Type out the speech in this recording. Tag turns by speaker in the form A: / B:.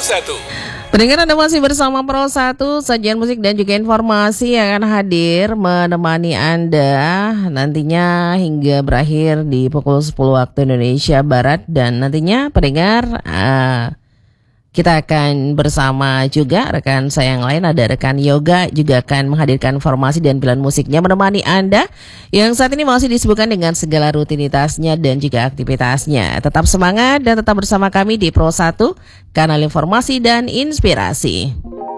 A: 1.
B: Pendengar, Anda masih bersama Pro 1, sajian musik dan juga informasi yang akan hadir menemani Anda nantinya hingga berakhir di pukul 10 waktu Indonesia Barat. Dan nantinya pendengar, kita akan bersama juga rekan saya yang lain, ada rekan Yoga juga akan menghadirkan informasi dan pilihan musiknya menemani Anda yang saat ini masih disibukkan dengan segala rutinitasnya dan juga aktivitasnya. Tetap semangat dan tetap bersama kami di Pro 1, kanal informasi dan inspirasi.